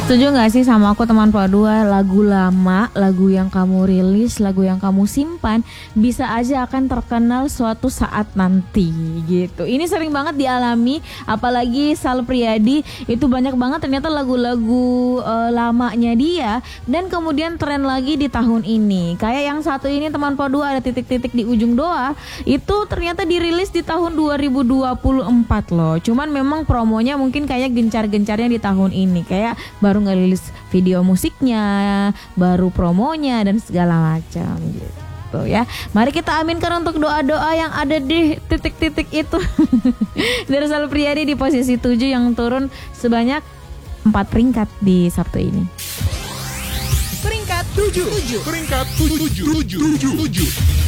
Setuju gak sih sama aku teman Dua, lagu lama, lagu yang kamu rilis, lagu yang kamu simpan bisa aja akan terkenal suatu saat nanti gitu. Ini sering banget dialami, apalagi Sal Priadi itu banyak banget ternyata lagu-lagu lamanya dia dan kemudian tren lagi di tahun ini. Kayak yang satu ini teman Dua, ada titik-titik di ujung doa, itu ternyata dirilis di tahun 2024 loh. Cuman memang promonya mungkin kayak gencar-gencarnya di tahun ini, kayak baru ngerilis video musiknya, baru promonya dan segala macam gitu ya. Mari kita aminkan untuk doa-doa yang ada di titik-titik itu. Dari Sal Priadi di posisi 7 yang turun sebanyak 4 peringkat di Sabtu ini. Peringkat 7. Peringkat 7.